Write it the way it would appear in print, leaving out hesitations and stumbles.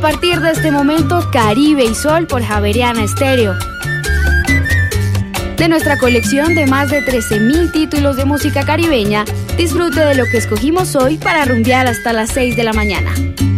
partir de este momento, Caribe y Sol por Javeriana Estéreo. De nuestra colección de más de 13,000 títulos de música caribeña, disfrute de lo que escogimos hoy para rumbear hasta las 6 de la mañana.